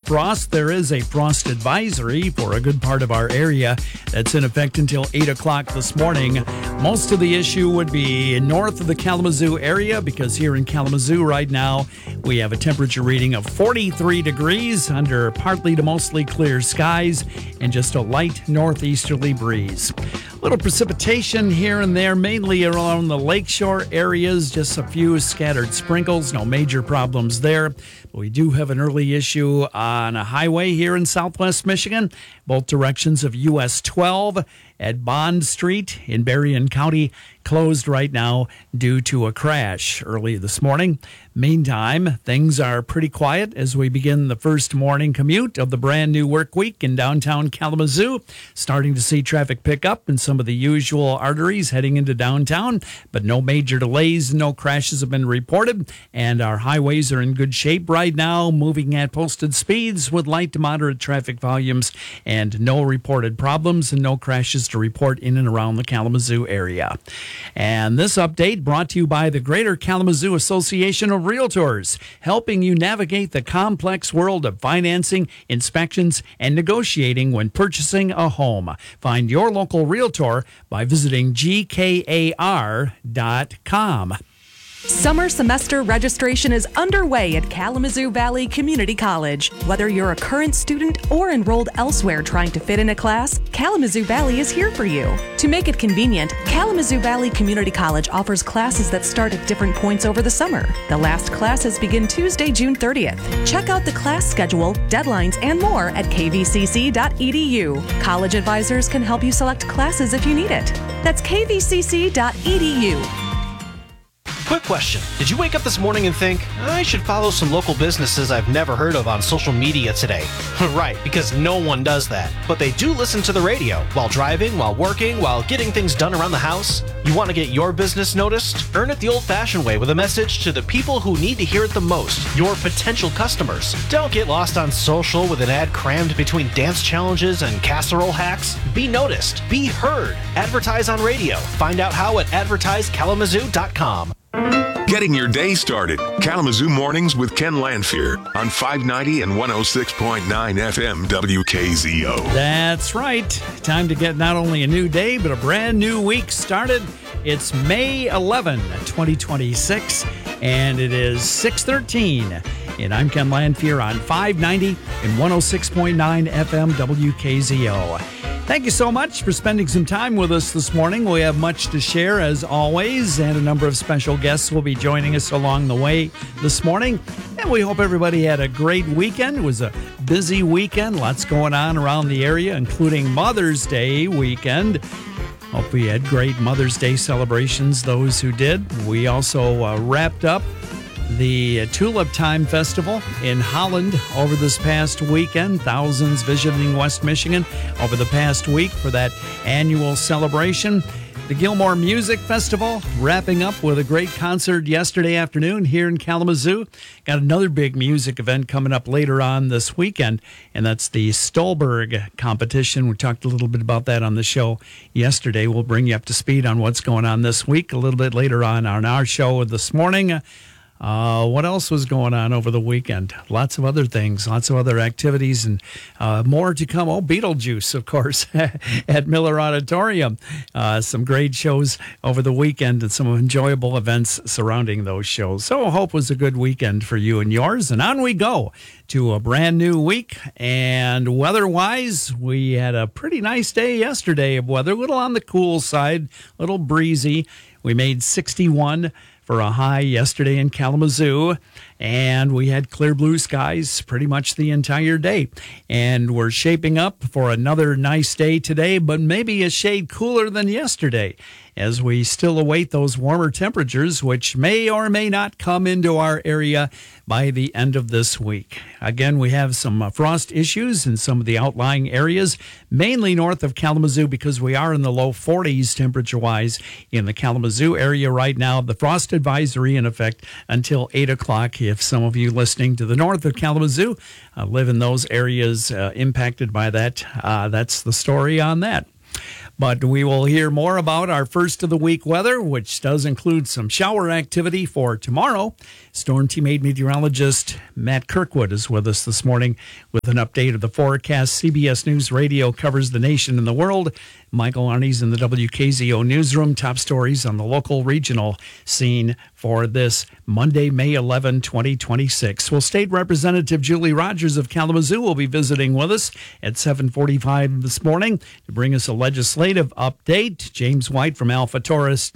frost. There is a frost advisory for a good part of our area that's in effect until 8 o'clock this morning. Most of the issue would be north of the Kalamazoo area, because here in Kalamazoo right now we have a temperature reading of 43 degrees under partly to mostly clear skies and just a light northeasterly breeze. Little precipitation here and there, mainly around the lakeshore areas, just a few scattered sprinkles, no major problems there. We do have an early issue on a highway here in southwest Michigan, both directions of US 12 at Bond Street in Berrien County, closed right now due to a crash early this morning. Meantime, things are pretty quiet as we begin the first morning commute of the brand new work week in downtown Kalamazoo. Starting to see traffic pick up in some of the usual arteries heading into downtown, but no major delays, no crashes have been reported, and our highways are in good shape right now, moving at posted speeds with light to moderate traffic volumes, and no reported problems and no crashes to report in and around the Kalamazoo area. And this update brought to you by the Greater Kalamazoo Association of Realtors, helping you navigate the complex world of financing, inspections, and negotiating when purchasing a home. Find your local realtor by visiting gkar.com. Summer semester registration is underway at Kalamazoo Valley Community College. Whether you're a current student or enrolled elsewhere trying to fit in a class, Kalamazoo Valley is here for you. To make it convenient, Kalamazoo Valley Community College offers classes that start at different points over the summer. The last classes begin Tuesday, June 30th. Check out the class schedule, deadlines, and more at kvcc.edu. College advisors can help you select classes if you need it. That's kvcc.edu. Quick question. Did you wake up this morning and think, I should follow some local businesses I've never heard of on social media today? Right, because no one does that. But they do listen to the radio while driving, while working, while getting things done around the house. You want to get your business noticed? Earn it the old-fashioned way with a message to the people who need to hear it the most, your potential customers. Don't get lost on social with an ad crammed between dance challenges and casserole hacks. Be noticed. Be heard. Advertise on radio. Find out how at advertisekalamazoo.com. Getting your day started. Kalamazoo Mornings with Ken Lanfear on 590 and 106.9 FM WKZO. That's right. Time to get not only a new day, but a brand new week started. It's May 11, 2026, and it is 6:13. And I'm Ken Lanfear on 590 and 106.9 FM WKZO. Thank you so much for spending some time with us this morning. We have much to share, as always, and a number of special guests will be joining us along the way this morning. And we hope everybody had a great weekend. It was a busy weekend, lots going on around the area, including Mother's Day weekend. Hope we had great Mother's Day celebrations, those who did. We also wrapped up the Tulip Time Festival in Holland over this past weekend. Thousands visiting West Michigan over the past week for that annual celebration. The Gilmore Music Festival wrapping up with a great concert yesterday afternoon here in Kalamazoo. Got another big music event coming up later on this weekend, and that's the Stolberg competition. We talked a little bit about that on the show yesterday. We'll bring you up to speed on what's going on this week a little bit later on our show this morning. What else was going on over the weekend? Lots of other things, lots of other activities, and more to come. Oh, Beetlejuice, of course, at Miller Auditorium. Some great shows over the weekend and some enjoyable events surrounding those shows. So I hope it was a good weekend for you and yours. And on we go to a brand new week. And weather-wise, we had a pretty nice day yesterday of weather. A little on the cool side, a little breezy. We made 61 for a high yesterday in Kalamazoo, and we had clear blue skies pretty much the entire day. And we're shaping up for another nice day today, but maybe a shade cooler than yesterday, as we still await those warmer temperatures, which may or may not come into our area by the end of this week. Again, we have some frost issues in some of the outlying areas, mainly north of Kalamazoo, because we are in the low 40s temperature-wise in the Kalamazoo area right now. The frost advisory in effect until 8 o'clock. If some of you listening to the north of Kalamazoo live in those areas impacted by that, that's the story on that. But we will hear more about our first of the week weather, which does include some shower activity for tomorrow. Storm Team 8 meteorologist Matt Kirkwood is with us this morning with an update of the forecast. CBS News Radio covers the nation and the world. Michael Arney's in the WKZO newsroom. Top stories on the local regional scene for this Monday, May 11, 2026. Well, State Representative Julie Rogers of Kalamazoo will be visiting with us at 7:45 this morning to bring us a legislative update. James White from Alpha Taurus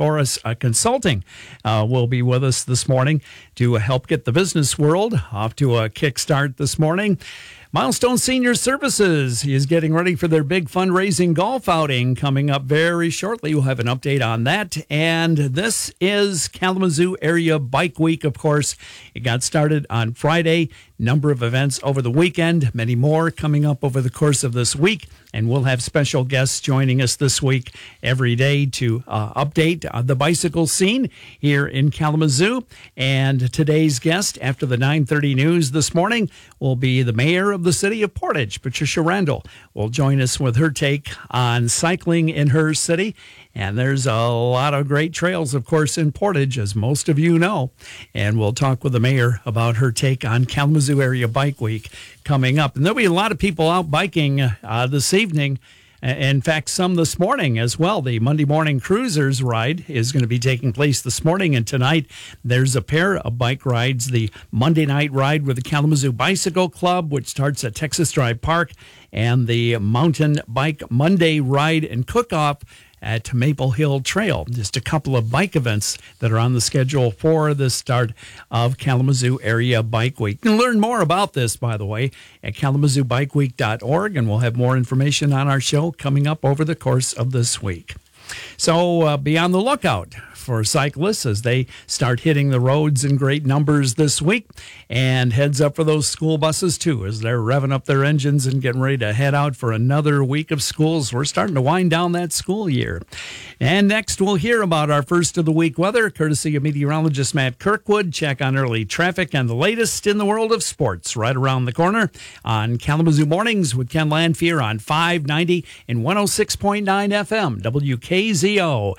Consulting will be with us this morning to help get the business world off to a kickstart this morning. Milestone Senior Services is getting ready for their big fundraising golf outing coming up very shortly. We'll have an update on that. And this is Kalamazoo Area Bike Week, of course. It got started on Friday. Number of events over the weekend, many more coming up over the course of this week. And we'll have special guests joining us this week every day to update the bicycle scene here in Kalamazoo. And today's guest after the 9:30 news this morning will be the mayor of the city of Portage, Patricia Randall, will join us with her take on cycling in her city. And there's a lot of great trails, of course, in Portage, as most of you know. And we'll talk with the mayor about her take on Kalamazoo Area Bike Week coming up. And there'll be a lot of people out biking this evening. In fact, some this morning as well. The Monday Morning Cruisers ride is going to be taking place this morning. And tonight, there's a pair of bike rides. The Monday night ride with the Kalamazoo Bicycle Club, which starts at Texas Drive Park, and the Mountain Bike Monday ride and cook-off at Maple Hill Trail. Just a couple of bike events that are on the schedule for the start of Kalamazoo Area Bike Week. You can learn more about this, by the way, at KalamazooBikeWeek.org, and we'll have more information on our show coming up over the course of this week. So be on the lookout for cyclists as they start hitting the roads in great numbers this week, and heads up for those school buses too as they're revving up their engines and getting ready to head out for another week of schools. We're starting to wind down that school year. And next we'll hear about our first of the week weather courtesy of meteorologist Matt Kirkwood. Check on early traffic and the latest in the world of sports right around the corner on Kalamazoo Mornings with Ken Lanfear on 590 and 106.9 FM WKZO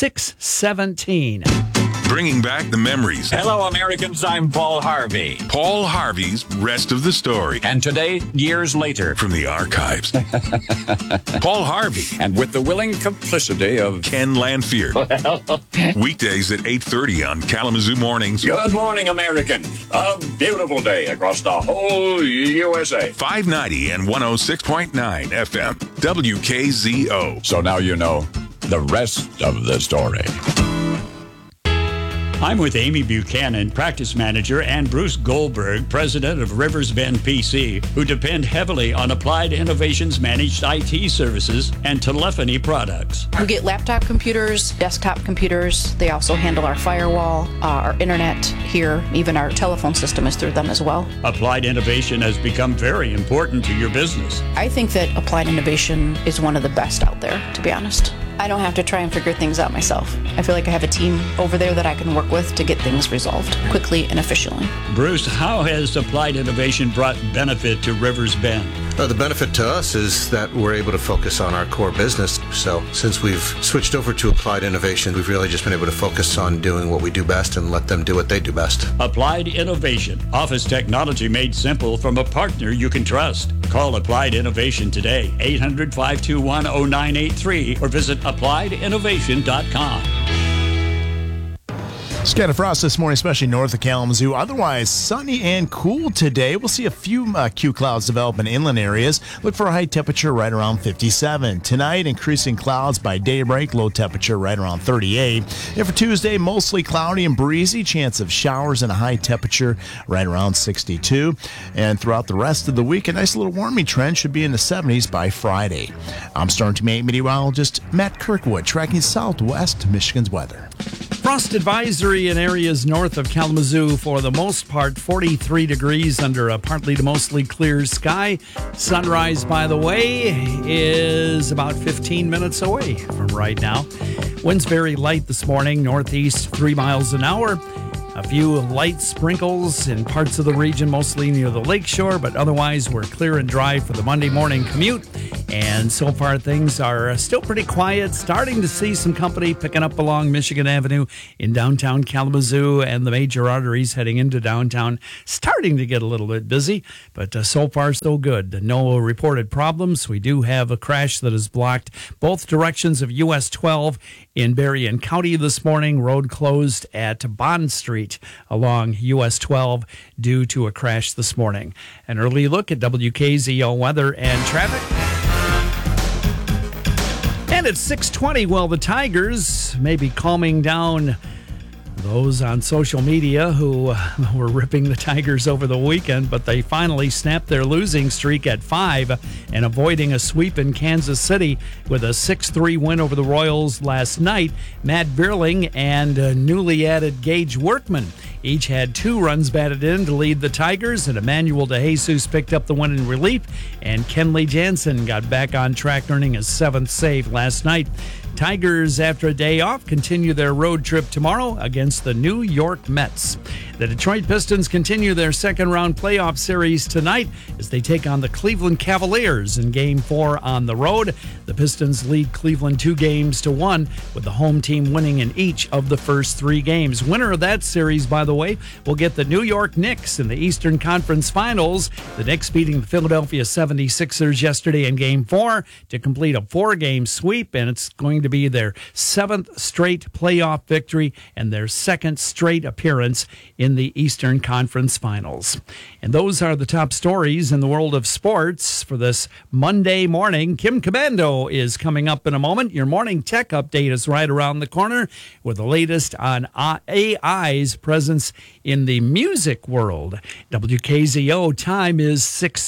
617. Bringing back the memories. Hello, Americans. I'm Paul Harvey. Paul Harvey's Rest of the Story. And today, years later, From the archives. Paul Harvey. and with the willing complicity of Ken Lanfear. Weekdays at 8:30 on Kalamazoo Mornings. Good morning, American. A beautiful day across the whole USA. 590 and 106.9 FM WKZO. So now you know the rest of the story. I'm with Amy Buchanan, practice manager, and Bruce Goldberg, president of Rivers Bend PC, who depend heavily on Applied Innovations managed IT services and telephony products. We get laptop computers, desktop computers. They also handle our firewall, our internet here. Even our telephone system is through them as well. Applied Innovation has become very important to your business. I think that Applied Innovation is one of the best out there, to be honest. I don't have to try and figure things out myself. I feel like I have a team over there that I can work with to get things resolved quickly and efficiently. Bruce, how has Applied Innovation brought benefit to Rivers Bend? The benefit to us is that we're able to focus on our core business. So since we've switched over to Applied Innovation, we've really just been able to focus on doing what we do best and let them do what they do best. Applied Innovation, office technology made simple from a partner you can trust. Call Applied Innovation today, 800-521-0983, or visit appliedinnovation.com. Scattered frost this morning, especially north of Kalamazoo. Otherwise, sunny and cool today. We'll see a few Q clouds develop in inland areas. Look for a high temperature right around 57. Tonight, increasing clouds by daybreak. Low temperature right around 38. And for Tuesday, mostly cloudy and breezy. Chance of showers and a high temperature right around 62. And throughout the rest of the week, a nice little warming trend should be in the 70s by Friday. I'm Storm Team 8 meteorologist Matt Kirkwood, tracking southwest Michigan's weather. Frost advisory in areas north of Kalamazoo for the most part, 43 degrees under a partly to mostly clear sky. Sunrise, by the way, is about 15 minutes away from right now. Winds very light this morning, northeast 3 miles an hour. A few light sprinkles in parts of the region, mostly near the lakeshore, but otherwise we're clear and dry for the Monday morning commute. And so far, things are still pretty quiet. Starting to see some company picking up along Michigan Avenue in downtown Kalamazoo and the major arteries heading into downtown. Starting to get a little bit busy, but so far so good. No reported problems. We do have a crash that has blocked both directions of US 12 in Berrien County this morning. Road closed at Bond Street along US 12 due to a crash this morning. An early look at WKZO weather and traffic. And at 6:20, well, the Tigers may be calming down those on social media who were ripping the Tigers over the weekend, but they finally snapped their losing streak at 5 and avoiding a sweep in Kansas City with a 6-3 win over the Royals last night. Matt Bierling and newly added Gage Workman each had 2 runs batted in to lead the Tigers, and Emmanuel DeJesus picked up the win in relief, and Kenley Jansen got back on track, earning his 7th save last night. Tigers, after a day off, continue their road trip tomorrow against the New York Mets. The Detroit Pistons continue their second-round playoff series tonight as they take on the Cleveland Cavaliers in Game 4 on the road. The Pistons lead Cleveland 2-1, with the home team winning in each of the first 3 games. Winner of that series, by the way, will get the New York Knicks in the Eastern Conference Finals. The Knicks beating the Philadelphia 76ers yesterday in Game 4 to complete a 4-game sweep, and it's going to be their 7th straight playoff victory and their 2nd straight appearance in the Eastern Conference Finals. And those are the top stories in the world of sports for this Monday morning. Kim Cabando is coming up in a moment. Your morning tech update is right around the corner with the latest on AI's presence in the music world. WKZO time is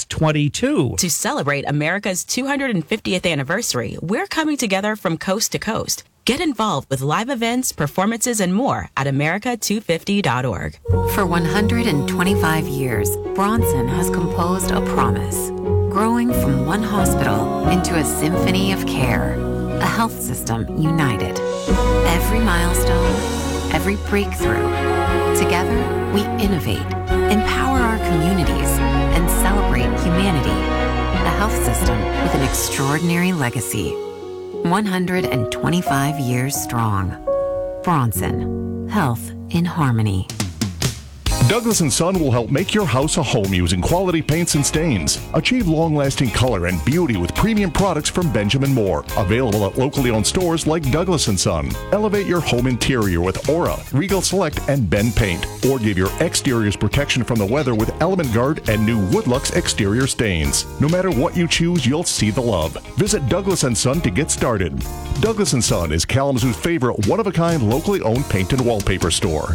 6:22. To celebrate America's 250th anniversary, we're coming together from coast to coast. Get involved with live events, performances, and more at America250.org. For 125 years, Bronson has composed a promise, growing from one hospital into a symphony of care, a health system united. Every milestone, every breakthrough. Together, we innovate, empower our communities, and celebrate humanity. A health system with an extraordinary legacy. 125 years strong. Bronson. Health in harmony. Douglas & Son will help make your house a home using quality paints and stains. Achieve long-lasting color and beauty with premium products from Benjamin Moore. Available at locally owned stores like Douglas & Son. Elevate your home interior with Aura, Regal Select, and Ben Paint. Or give your exteriors protection from the weather with Element Guard and new Woodlux exterior stains. No matter what you choose, you'll see the love. Visit Douglas & Son to get started. Douglas & Son is Kalamazoo's favorite one-of-a-kind locally owned paint and wallpaper store.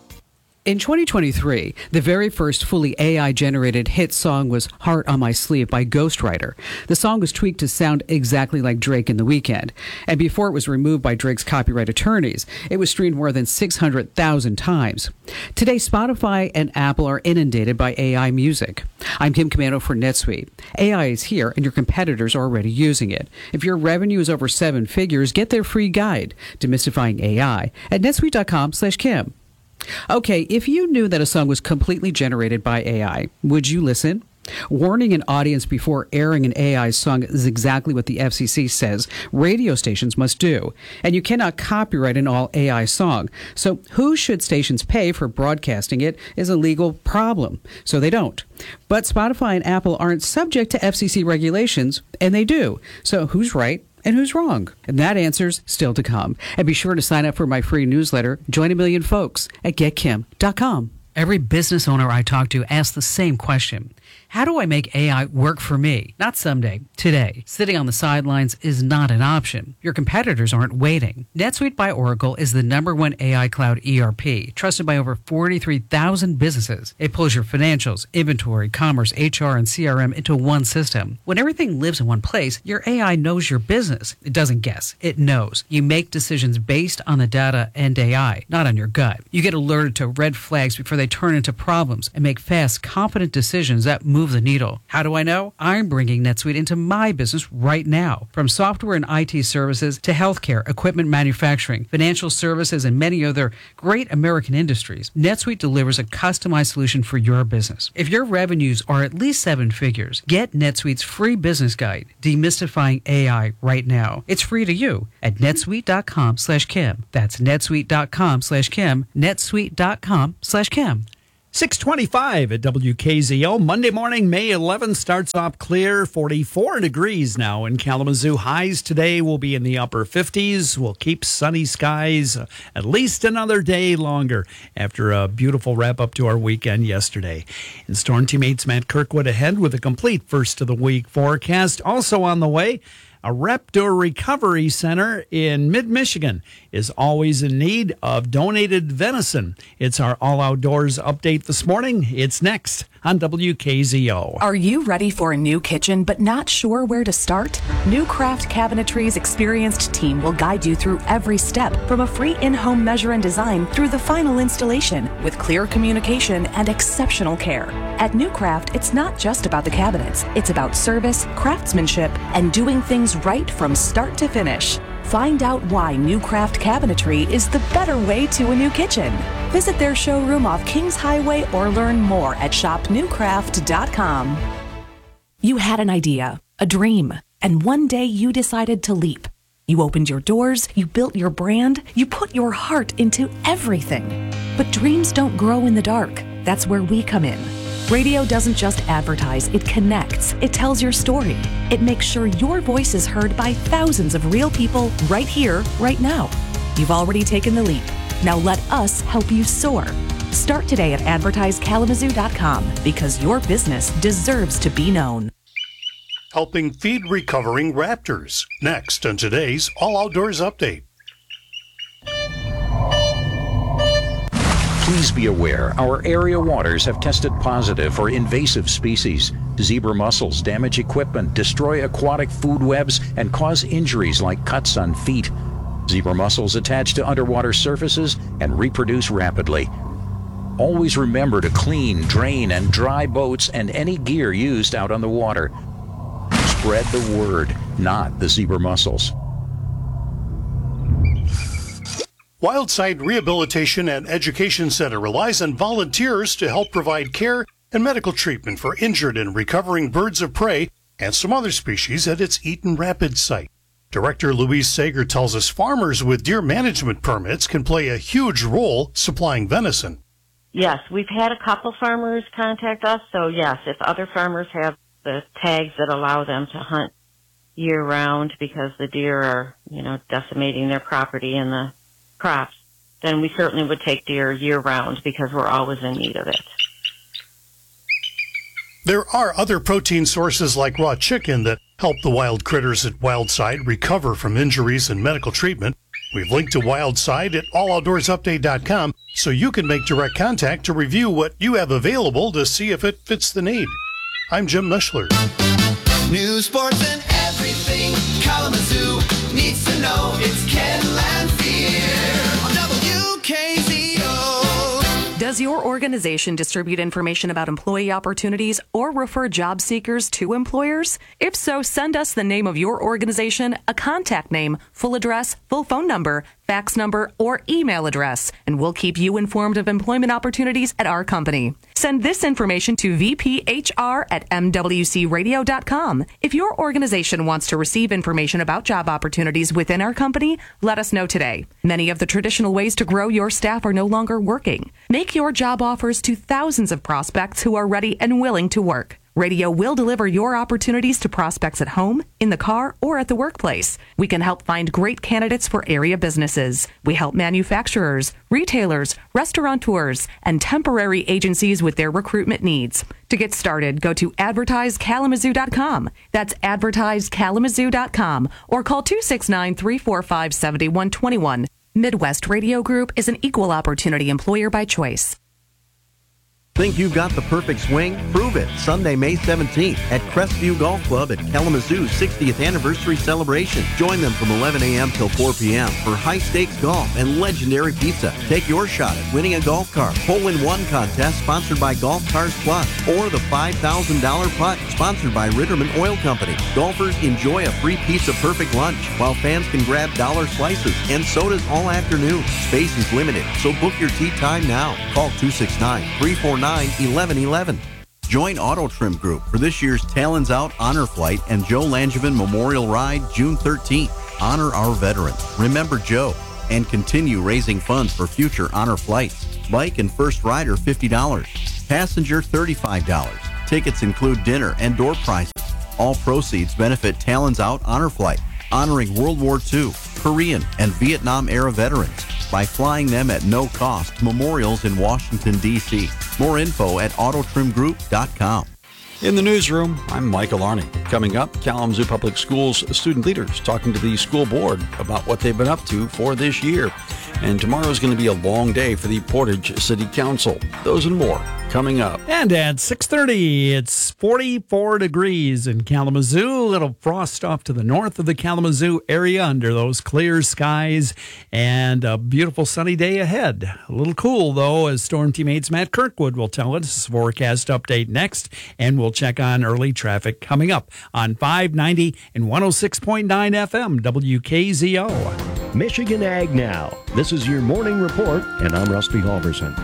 In 2023, the very first fully AI-generated hit song was Heart on My Sleeve by Ghostwriter. The song was tweaked to sound exactly like Drake in The Weeknd. And before it was removed by Drake's copyright attorneys, it was streamed more than 600,000 times. Today, Spotify and Apple are inundated by AI music. I'm Kim Cabando for NetSuite. AI is here, and your competitors are already using it. If your revenue is over 7 figures, get their free guide, Demystifying AI, at netsuite.com/Kim. Okay, if you knew that a song was completely generated by AI, would you listen? Warning an audience before airing an AI song is exactly what the FCC says radio stations must do. And you cannot copyright an all AI song. So who should stations pay for broadcasting it is a legal problem. So they don't. But Spotify and Apple aren't subject to FCC regulations, and they do. So who's right and who's wrong? And that answer's still to come. And be sure to sign up for my free newsletter, Join a Million Folks, at getkim.com. Every business owner I talk to asks the same question. How do I make AI work for me? Not someday, today. Sitting on the sidelines is not an option. Your competitors aren't waiting. NetSuite by Oracle is the #1 AI cloud ERP, trusted by over 43,000 businesses. It pulls your financials, inventory, commerce, HR, and CRM into one system. When everything lives in one place, your AI knows your business. It doesn't guess. It knows. You make decisions based on the data and AI, not on your gut. You get alerted to red flags before they turn into problems and make fast, confident decisions that move move the needle. How do I know? I'm bringing NetSuite into my business right now. From software and IT services to healthcare, equipment manufacturing, financial services, and many other great American industries, NetSuite delivers a customized solution for your business. If your revenues are at least 7 figures, get NetSuite's free business guide, Demystifying AI, right now. It's free to you at netsuite.com/Kim. That's netsuite.com/Kim, netsuite.com/Kim. 625 at WKZO. Monday morning, May 11th, starts off clear, 44 degrees now in Kalamazoo. Highs today will be in the upper 50s. We'll keep sunny skies at least another day longer after a beautiful wrap-up to our weekend yesterday. And Storm Teammates Matt Kirkwood ahead with a complete first-of-the-week forecast. Also on the way, a Raptor Recovery Center in mid-Michigan is always in need of donated venison. It's our All Outdoors update this morning. It's next on WKZO. Are you ready for a new kitchen but not sure where to start? New Craft Cabinetry's experienced team will guide you through every step, from a free in-home measure and design through the final installation, with clear communication and exceptional care. At New Craft, it's not just about the cabinets. It's about service, craftsmanship, and doing things right from start to finish. Find out why New Craft Cabinetry is the better way to a new kitchen. Visit their showroom off Kings Highway or learn more at shopnewcraft.com. You had an idea, a dream, and one day you decided to leap. You opened your doors, you built your brand, you put your heart into everything. But dreams don't grow in the dark. That's where we come in. Radio doesn't just advertise, it connects. It tells your story. It makes sure your voice is heard by thousands of real people right here, right now. You've already taken the leap. Now let us help you soar. Start today at advertisekalamazoo.com, because your business deserves to be known. Helping feed recovering raptors. Next on today's All Outdoors Update. Please be aware, our area waters have tested positive for invasive species. Zebra mussels damage equipment, destroy aquatic food webs, and cause injuries like cuts on feet. Zebra mussels attach to underwater surfaces and reproduce rapidly. Always remember to clean, drain, and dry boats and any gear used out on the water. Spread the word, not the zebra mussels. Wildside Rehabilitation and Education Center relies on volunteers to help provide care and medical treatment for injured and recovering birds of prey and some other species at its Eaton Rapids site. Director Louise Sager tells us farmers with deer management permits can play a huge role supplying venison. Yes, we've had a couple farmers contact us, so yes, if other farmers have the tags that allow them to hunt year-round because the deer are, decimating their property and the crops, then we certainly would take deer year-round because we're always in need of it. There are other protein sources like raw chicken that help the wild critters at Wildside recover from injuries and medical treatment. We've linked to Wildside at alloutdoorsupdate.com so you can make direct contact to review what you have available to see if it fits the need. I'm Jim Mischler. News, sports, and everything Kalamazoo needs to know. It's Ken Lanfear on WKZO. Does your organization distribute information about employee opportunities or refer job seekers to employers? If so, send us the name of your organization, a contact name, full address, full phone number, fax number, or email address, and we'll keep you informed of employment opportunities at our company. Send this information to vphr@mwcradio.com. If your organization wants to receive information about job opportunities within our company, let us know today. Many of the traditional ways to grow your staff are no longer working. Make your job offers to thousands of prospects who are ready and willing to work. Radio will deliver your opportunities to prospects at home, in the car, or at the workplace. We can help find great candidates for area businesses. We help manufacturers, retailers, restaurateurs, and temporary agencies with their recruitment needs. To get started, go to advertisekalamazoo.com. That's advertisekalamazoo.com, or call 269-345-7121. Midwest Radio Group is an equal opportunity employer by choice. Think you've got the perfect swing? Prove it Sunday, May 17th at Crestview Golf Club at Kalamazoo's 60th anniversary celebration. Join them from 11 a.m. till 4 p.m. for high-stakes golf and legendary pizza. Take your shot at winning a golf cart. Hole-in-one contest sponsored by Golf Cars Plus, or the $5,000 putt sponsored by Ritterman Oil Company. Golfers enjoy a free Pizza Perfect lunch, while fans can grab dollar slices and sodas all afternoon. Space is limited, so book your tee time now. Call 269-349-1111. Join Auto Trim Group for this year's Talons Out Honor Flight and Joe Langevin Memorial Ride June 13th. Honor our veterans. Remember Joe. And continue raising funds for future honor flights. Bike and first rider $50. Passenger $35. Tickets include dinner and door prizes. All proceeds benefit Talons Out Honor Flight, honoring World War II, Korean, and Vietnam-era veterans by flying them at no cost to memorials in Washington, D.C. More info at autotrimgroup.com. In the newsroom, I'm Michael Arney. Coming up, Kalamazoo Public Schools student leaders talking to the school board about what they've been up to for this year. And tomorrow is going to be a long day for the Portage City Council. Those and more coming up. And at 6:30, it's 44 degrees in Kalamazoo. A little frost off to the north of the Kalamazoo area under those clear skies, and a beautiful sunny day ahead. A little cool, though, as Storm Teammates Matt Kirkwood will tell us. Forecast update next, and we'll check on early traffic coming up on 590 and 106.9 FM WKZO. Michigan Ag Now. This is your morning report, and I'm Rusty Halverson.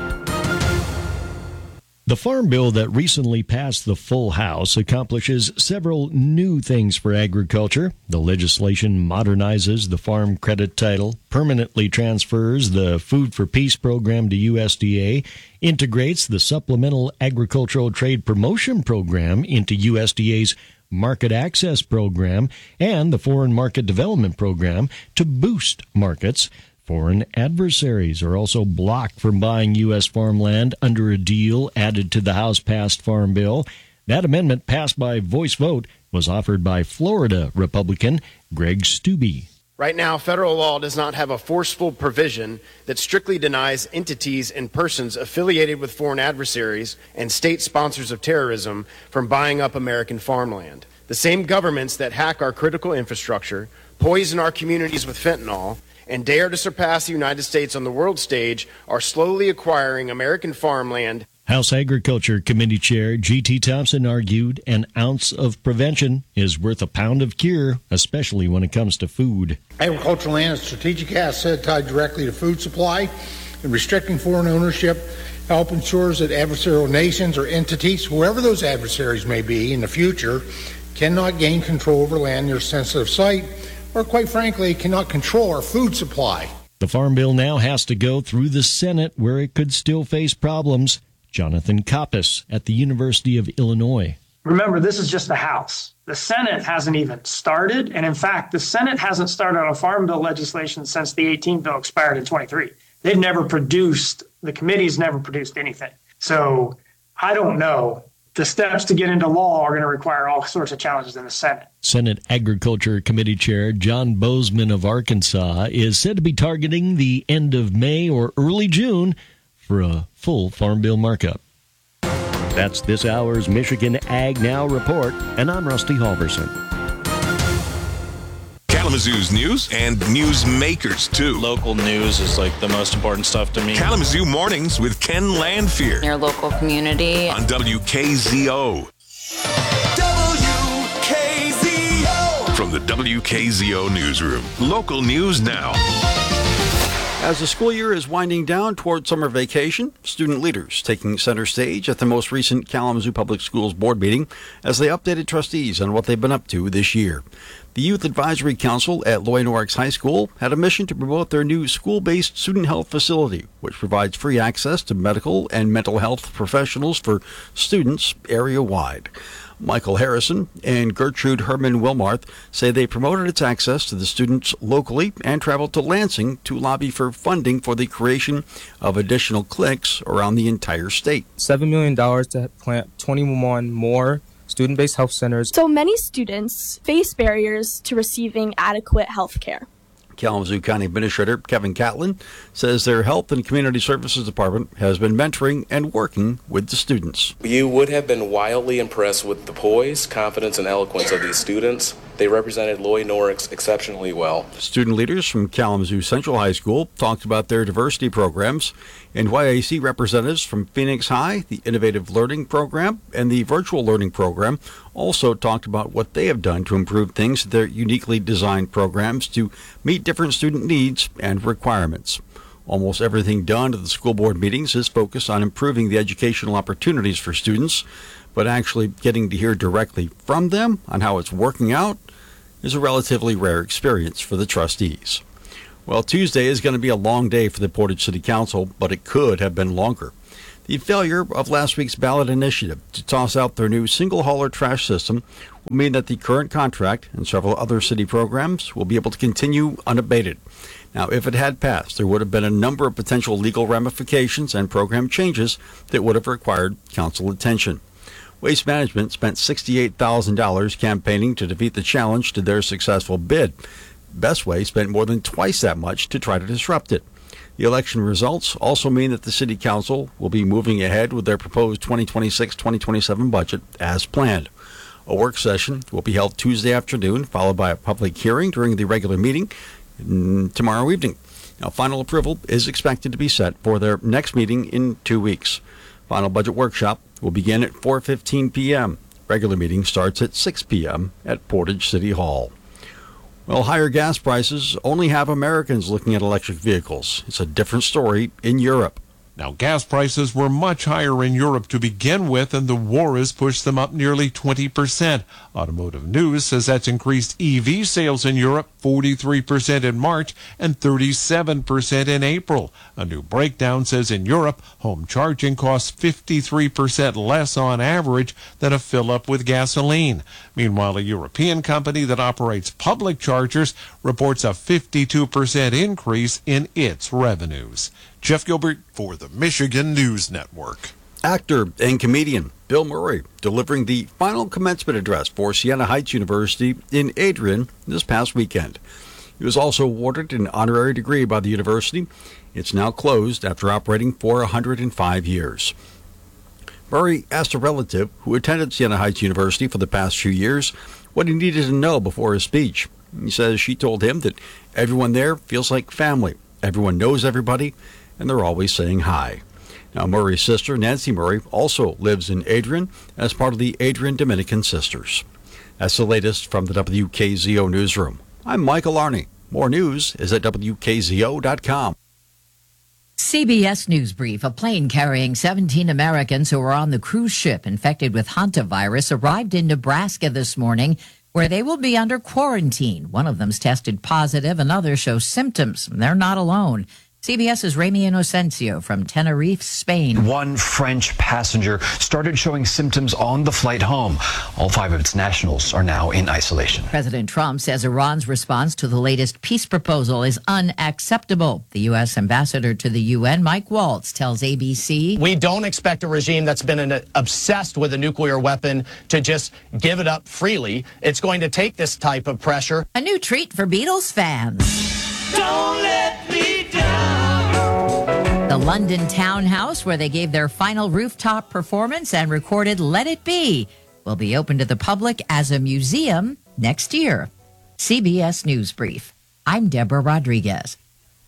The Farm Bill that recently passed the full House accomplishes several new things for agriculture. The legislation modernizes the farm credit title, permanently transfers the Food for Peace program to USDA, integrates the Supplemental Agricultural Trade Promotion Program into USDA's Market Access Program and the Foreign Market Development Program to boost markets. Foreign adversaries are also blocked from buying U.S. farmland under a deal added to the House-passed Farm Bill. That amendment, passed by voice vote, was offered by Florida Republican Greg Steube. Right now, federal law does not have a forceful provision that strictly denies entities and persons affiliated with foreign adversaries and state sponsors of terrorism from buying up American farmland. The same governments that hack our critical infrastructure, poison our communities with fentanyl, and dare to surpass the United States on the world stage are slowly acquiring American farmland. House Agriculture Committee Chair G.T. Thompson argued an ounce of prevention is worth a pound of cure, especially when it comes to food. Agricultural land is a strategic asset tied directly to food supply, and restricting foreign ownership help ensures that adversarial nations or entities, whoever those adversaries may be in the future, cannot gain control over land near sensitive site, or quite frankly, cannot control our food supply. The Farm Bill now has to go through the Senate, where it could still face problems. Jonathan Koppas at the University of Illinois. Remember, this is just the House. The Senate hasn't even started. And in fact, the Senate hasn't started on Farm Bill legislation since the 18 bill expired in 23. They've never produced, the committee's never produced anything. So I don't know. The steps to get into law are going to require all sorts of challenges in the Senate. Senate Agriculture Committee Chair John Bozeman of Arkansas is said to be targeting the end of May or early June for a full Farm Bill markup. That's this hour's Michigan Ag Now report, and I'm Rusty Halverson. Kalamazoo's news and news makers, too. Local news is like the most important stuff to me. Kalamazoo Mornings with Ken Landfear. Your local community. On WKZO. WKZO! From the WKZO Newsroom. Local news now. As the school year is winding down toward summer vacation, student leaders taking center stage at the most recent Kalamazoo Public Schools board meeting as they updated trustees on what they've been up to this year. The Youth Advisory Council at Loy Norrix High School had a mission to promote their new school-based student health facility, which provides free access to medical and mental health professionals for students area-wide. Michael Harrison and Gertrude Herman-Wilmarth say they promoted its access to the students locally and traveled to Lansing to lobby for funding for the creation of additional clinics around the entire state. $7 million to plant 21 more student-based health centers. So many students face barriers to receiving adequate health care. Kalamazoo County Administrator Kevin Catlin says their Health and Community Services Department has been mentoring and working with the students. You would have been wildly impressed with the poise, confidence, and eloquence of these students. They represented Lloyd Norris exceptionally well. Student leaders from Kalamazoo Central High School talked about their diversity programs, and YAC representatives from Phoenix High, the Innovative Learning Program, and the Virtual Learning Program also talked about what they have done to improve things at their uniquely designed programs to meet different student needs and requirements. Almost everything done at the school board meetings is focused on improving the educational opportunities for students, but actually getting to hear directly from them on how it's working out is a relatively rare experience for the trustees. Well, Tuesday is going to be a long day for the Portage City Council, but it could have been longer. The failure of last week's ballot initiative to toss out their new single-hauler trash system will mean that the current contract and several other city programs will be able to continue unabated. Now, if it had passed, there would have been a number of potential legal ramifications and program changes that would have required council attention. Waste Management spent $68,000 campaigning to defeat the challenge to their successful bid. Bestway spent more than twice that much to try to disrupt it. The election results also mean that the City Council will be moving ahead with their proposed 2026-2027 budget as planned. A work session will be held Tuesday afternoon, followed by a public hearing during the regular meeting tomorrow evening. Now, final approval is expected to be set for their next meeting in 2 weeks. Final budget workshop will begin at 4:15 p.m. Regular meeting starts at 6 p.m. at Portage City Hall. Well, higher gas prices only have Americans looking at electric vehicles. It's a different story in Europe. Now, gas prices were much higher in Europe to begin with, and the war has pushed them up nearly 20%. Automotive News says that's increased EV sales in Europe 43% in March and 37% in April. A new breakdown says in Europe, home charging costs 53% less on average than a fill-up with gasoline. Meanwhile, a European company that operates public chargers reports a 52% increase in its revenues. Jeff Gilbert for the Michigan News Network. Actor and comedian Bill Murray delivering the final commencement address for Siena Heights University in Adrian this past weekend. He was also awarded an honorary degree by the university. It's now closed after operating for 105 years. Murray asked a relative who attended Siena Heights University for the past few years what he needed to know before his speech. He says she told him that everyone there feels like family. Everyone knows everybody, and they're always saying hi. Now, Murray's sister, Nancy Murray, also lives in Adrian as part of the Adrian Dominican Sisters. That's the latest from the WKZO Newsroom. I'm Michael Arney. More news is at WKZO.com. CBS News Brief. A plane carrying 17 Americans who were on the cruise ship infected with hantavirus arrived in Nebraska this morning, where they will be under quarantine. One of them's tested positive, another shows symptoms. They're not alone. CBS's Remy Inocencio from Tenerife, Spain. One French passenger started showing symptoms on the flight home. All 5 of its nationals are now in isolation. President Trump says Iran's response to the latest peace proposal is unacceptable. The U.S. ambassador to the UN, Mike Waltz, tells ABC, "We don't expect a regime that's been obsessed with a nuclear weapon to just give it up freely. It's going to take this type of pressure." A new treat for Beatles fans. Don't let me down. The London Townhouse, where they gave their final rooftop performance and recorded Let It Be, will be open to the public as a museum next year. CBS News Brief. I'm Deborah Rodriguez.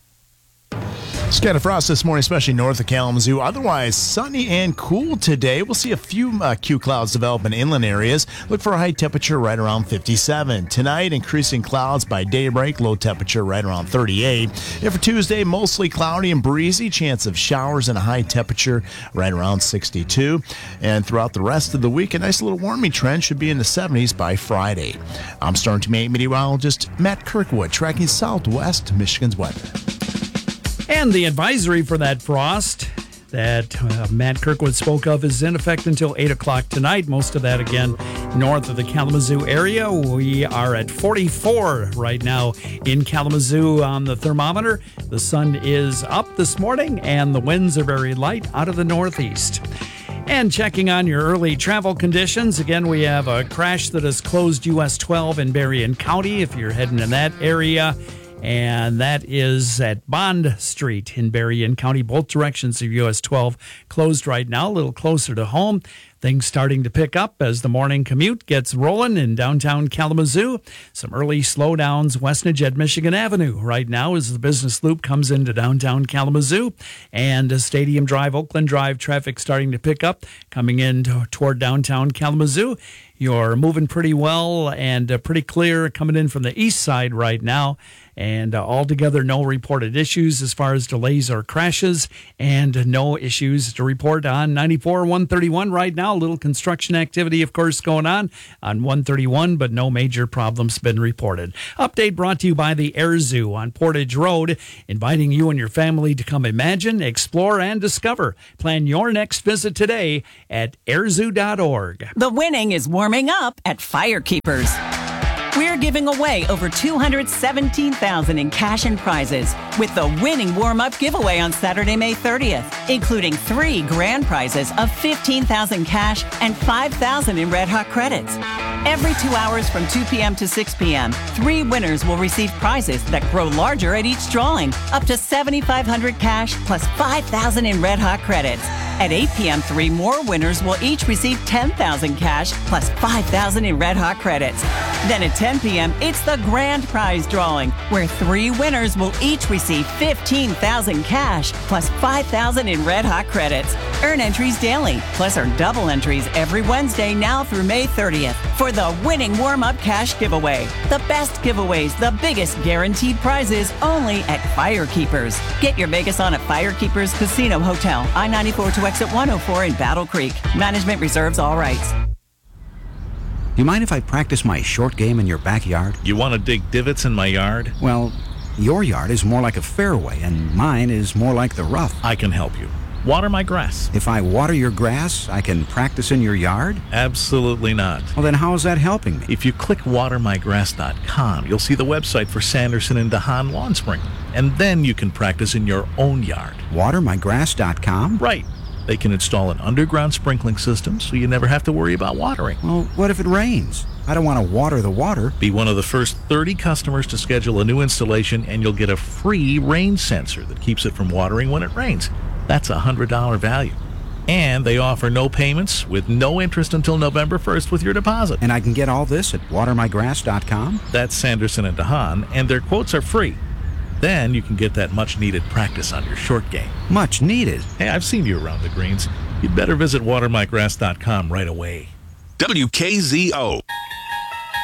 Scattered frost this morning, especially north of Kalamazoo. Otherwise, sunny and cool today. We'll see a few Q clouds develop in inland areas. Look for a high temperature right around 57. Tonight, increasing clouds by daybreak. Low temperature right around 38. And for Tuesday, mostly cloudy and breezy. Chance of showers and a high temperature right around 62. And throughout the rest of the week, a nice little warming trend should be in the 70s by Friday. I'm Storm Team 8 meteorologist Matt Kirkwood, tracking southwest Michigan's weather. And the advisory for that frost that Matt Kirkwood spoke of is in effect until 8 o'clock tonight. Most of that, again, north of the Kalamazoo area. We are at 44 right now in Kalamazoo on the thermometer. The sun is up this morning, and the winds are very light out of the northeast. And checking on your early travel conditions, again, we have a crash that has closed US 12 in Berrien County. If you're heading in that area, and that is at Bond Street in Berrien County. Both directions of US 12 closed right now, a little closer to home. Things starting to pick up as the morning commute gets rolling in downtown Kalamazoo. Some early slowdowns west of Michigan Avenue right now as the business loop comes into downtown Kalamazoo. And Stadium Drive, Oakland Drive traffic starting to pick up coming in toward downtown Kalamazoo. You're moving pretty well and pretty clear coming in from the east side right now. And altogether, no reported issues as far as delays or crashes, and no issues to report on 94-131 right now. A little construction activity, of course, going on 131, but no major problems been reported. Update brought to you by the Air Zoo on Portage Road, inviting you and your family to come imagine, explore, and discover. Plan your next visit today at airzoo.org. The winning is warming up at Firekeepers. We're giving away over $217,000 in cash and prizes with the winning warm-up giveaway on Saturday, May 30th, including 3 grand prizes of $15,000 cash and $5,000 in Red Hot credits. Every 2 hours from 2 p.m. to 6 p.m., 3 winners will receive prizes that grow larger at each drawing, up to $7,500 cash plus $5,000 in Red Hot credits. At 8 p.m., 3 more winners will each receive $10,000 cash plus $5,000 in Red Hot credits. Then at 10 p.m., it's the grand prize drawing, where 3 winners will each receive $15,000 cash plus $5,000 in Red Hot credits. Earn entries daily, plus earn double entries every Wednesday now through May 30th for the winning warm-up cash giveaway. The best giveaways, the biggest guaranteed prizes, only at Firekeepers. Get your Vegas on at Firekeepers Casino Hotel, I-94 to exit 104 in Battle Creek. Management reserves all rights. Do you mind if I practice my short game in your backyard? You want to dig divots in my yard? Well, your yard is more like a fairway, and mine is more like the rough. I can help you. Water my grass. If I water your grass, I can practice in your yard? Absolutely not. Well, then how is that helping me? If you click watermygrass.com, you'll see the website for Sanderson and DeHaan Lawn Sprinkling, and then you can practice in your own yard. Watermygrass.com? Right. They can install an underground sprinkling system so you never have to worry about watering. Well, what if it rains? I don't want to water the water. Be one of the first 30 customers to schedule a new installation, and you'll get a free rain sensor that keeps it from watering when it rains. That's a $100 value. And they offer no payments with no interest until November 1st with your deposit. And I can get all this at watermygrass.com? That's Sanderson and DeHaan, and their quotes are free. Then you can get that much-needed practice on your short game. Much needed? Hey, I've seen you around the greens. You'd better visit watermygrass.com right away. WKZO.